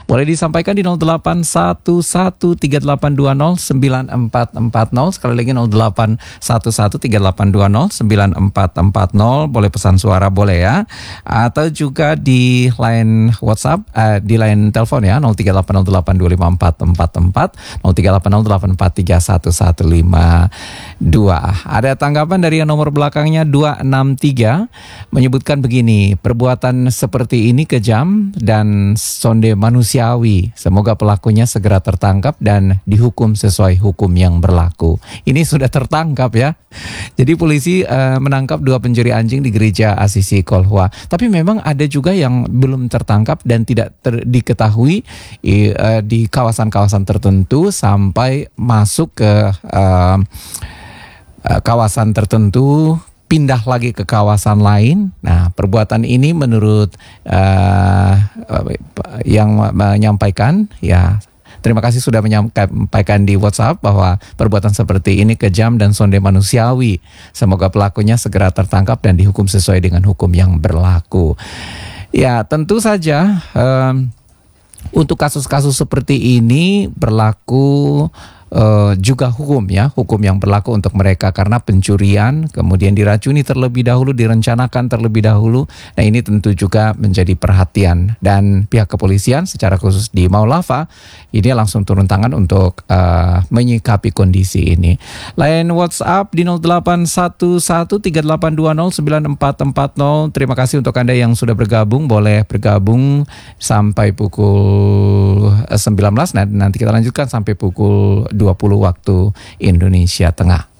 Boleh disampaikan di 081138209440. Sekali lagi 081138209440. Boleh pesan suara boleh ya. Atau juga di line WhatsApp, di line telepon ya 0380825444, 038084311152. Ada tanggapan dari yang nomor belakangnya 263 menyebutkan begini, perbuatan seperti ini kejam dan sonde manusiawi. Semoga pelakunya segera tertangkap dan dihukum sesuai hukum yang berlaku. Ini sudah tertangkap ya. Jadi polisi menangkap 2 pencuri anjing di gereja Asisi Kolhua. Tapi memang ada juga yang belum tertangkap dan tidak diketahui di kawasan-kawasan tertentu sampai masuk ke kawasan tertentu, pindah lagi ke kawasan lain. Nah, perbuatan ini menurut yang menyampaikan ya, terima kasih sudah menyampaikan di WhatsApp bahwa perbuatan seperti ini kejam dan sonde manusiawi. Semoga pelakunya segera tertangkap dan dihukum sesuai dengan hukum yang berlaku. Ya, tentu saja untuk kasus-kasus seperti ini berlaku juga hukum yang berlaku untuk mereka karena pencurian kemudian diracuni terlebih dahulu, direncanakan terlebih dahulu. Nah, ini tentu juga menjadi perhatian dan pihak kepolisian secara khusus di Maulava ini langsung turun tangan untuk menyikapi kondisi ini. Line WhatsApp di 081138209440. Terima kasih untuk Anda yang sudah bergabung, boleh bergabung sampai pukul 19. Nah, nanti kita lanjutkan sampai pukul 20 waktu Indonesia Tengah.